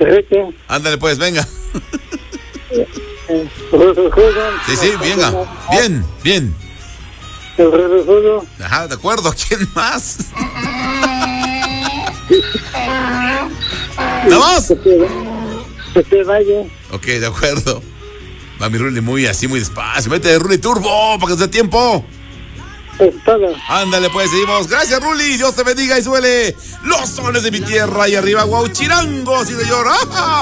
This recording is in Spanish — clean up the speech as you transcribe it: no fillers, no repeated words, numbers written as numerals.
Enrique. Ándale pues, venga. Sí, sí, venga. Bien, bien. El Rudo. Ajá, de acuerdo. ¿Quién más? ¿Vamos? Que se vaya. Ok, de acuerdo. Va mi Ruli muy así, muy despacio. Vete de Ruli Turbo para que se dé tiempo. Es todo. Ándale pues, seguimos. Gracias, Ruli. Dios te bendiga y suele los soles de mi tierra y arriba, Guauchirango, sí señor. ¡Ajá!